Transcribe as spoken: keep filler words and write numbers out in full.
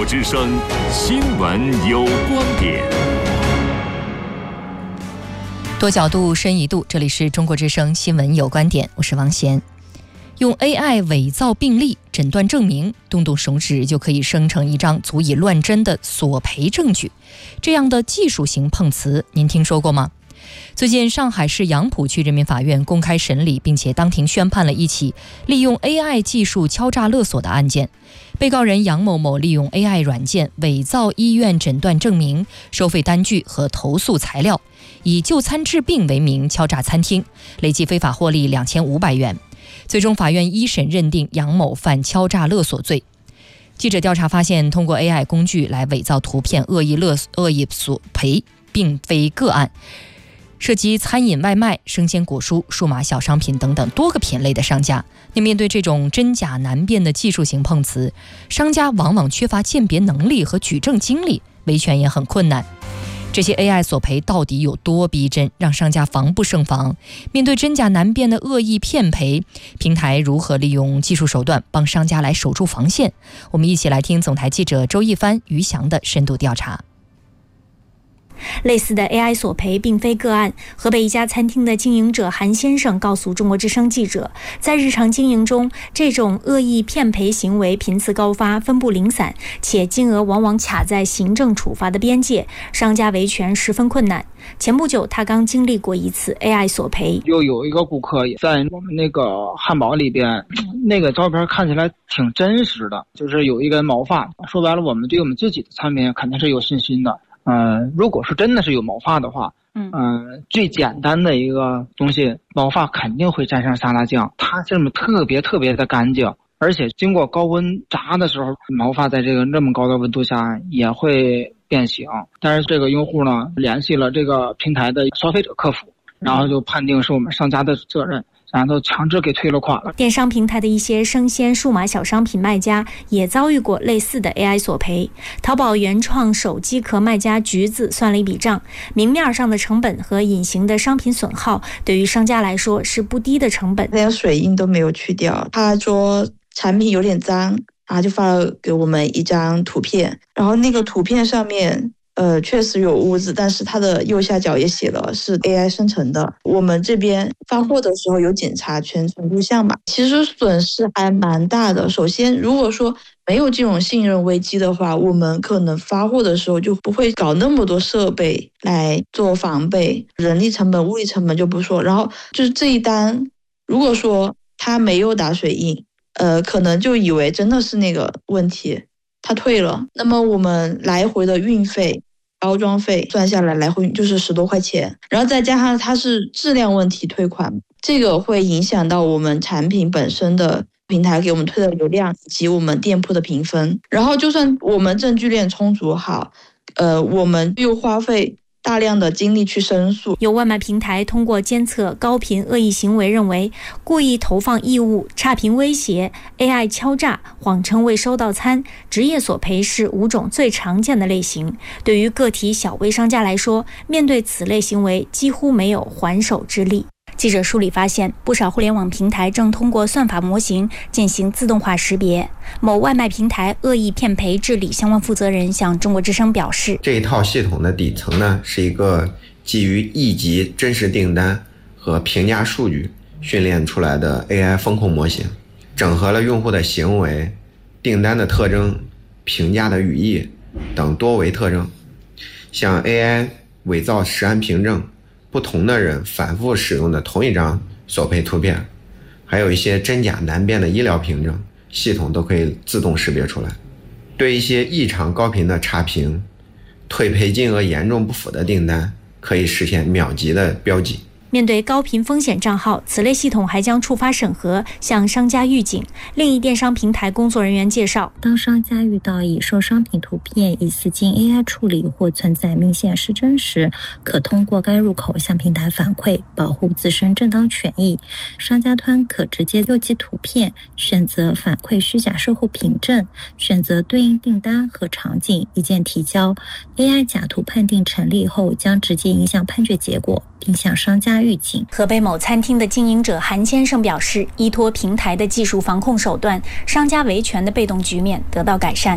之声新闻有观点， 多角度深一度，这里是中国之声新闻有观点，我是王贤。用 A I 伪造病历、诊断证明，动动手指就可以生成一张足以乱真的索赔证据，这样的技术型碰瓷，您听说过吗？最近，上海市杨浦区人民法院公开审理并且当庭宣判了一起利用 A I 技术敲诈勒索的案件。被告人杨某某利用 A I 软件伪造医院诊断证明、收费单据和投诉材料，以就餐治病为名敲诈餐厅，累计非法获利两千五百元。最终，法院一审认定杨某犯敲诈勒索罪。记者调查发现，通过 A I 工具来伪造图片、恶意勒恶意索赔，并非个案。涉及餐饮外卖、生鲜果蔬、数码小商品等等多个品类的商家。那面对这种真假难辨的技术型碰瓷，商家往往缺乏鉴别能力和举证经历，维权也很困难。这些 A I 索赔到底有多逼真，让商家防不胜防？面对真假难辨的恶意骗赔，平台如何利用技术手段帮商家来守住防线？我们一起来听总台记者周一帆、于翔的深度调查。 类似的 A I 索赔并非个案。河北一家餐厅的经营者韩先生告诉中国之声记者，在日常经营中，这种恶意骗赔行为频次高发，分布零散，且金额往往卡在行政处罚的边界，商家维权十分困难。前不久，他刚经历过一次 A I 索赔。 又有一个顾客在我们那个汉堡里边，那个照片看起来挺真实的，就是有一根毛发。说白了，我们对我们自己的产品肯定是有信心的。呃，如果是真的是有毛发的话，嗯、呃，最简单的一个东西，毛发肯定会沾上沙拉酱，它这么特别特别的干净，而且经过高温炸的时候，毛发在这个这么高的温度下也会变形。但是这个用户呢，联系了这个平台的消费者客服，然后就判定是我们商家的责任，然后强制给退了款了。 电商平台的一些生鲜数码小商品卖家也遭遇过类似的 A I 索赔。淘宝原创手机壳卖家橘子算了一笔账，明面上的成本和隐形的商品损耗对于商家来说是不低的成本， 连水印都没有去掉。他说产品有点脏，然后就发了给我们一张图片，然后那个图片上面呃，确实有污渍，但是它的右下角也写了是 A I 生成的。我们这边发货的时候有检查全程录像嘛，其实损失还蛮大的。首先，如果说没有这种信任危机的话，我们可能发货的时候就不会搞那么多设备来做防备，人力成本、物力成本就不说。然后就是这一单，如果说他没有打水印，呃，可能就以为真的是那个问题，他退了。那么我们来回的运费、包装费算下来，来回就是十多块钱，然后再加上它是质量问题退款，这个会影响到我们产品本身的平台给我们推的流量以及我们店铺的评分。然后就算我们证据链充足好，呃，我们又花费大量的精力去申诉。 有外卖平台通过监测高频恶意行为，认为故意投放异物、差评威胁、A I 敲诈、谎称未收到餐、职业索赔是五种最常见的类型。对于个体小微商家来说，面对此类行为几乎没有还手之力。记者梳理发现，不少互联网平台正通过算法模型进行自动化识别。某外卖平台恶意骗赔治理相关负责人向中国之声表示， 这一套系统的底层呢，是一个基于亿级真实订单和评价数据训练出来的 A I 风控模型，整合了用户的行为、订单的特征、评价的语义等多维特征，像 A I 伪造实案凭证，不同的人反复使用的同一张索赔图片，还有一些真假难辨的医疗凭证，系统都可以自动识别出来。对一些异常高频的差评、退赔金额严重不符的订单，可以实现秒级的标记。 面对高频风险账号，此类系统还将触发审核，向商家预警。另一电商平台工作人员介绍， 当商家遇到已售商品图片疑似经 A I 处理或存在明显失真时，可通过该入口向平台反馈，保护自身正当权益。商家端可直接邮寄图片，选择反馈虚假售后凭证，选择对应订单和场景，一键提交。A I 假图判定成立后，将直接影响判决结果，并向商家预警。 河北某餐厅的经营者韩先生表示，依托平台的技术防控手段，商家维权的被动局面得到改善。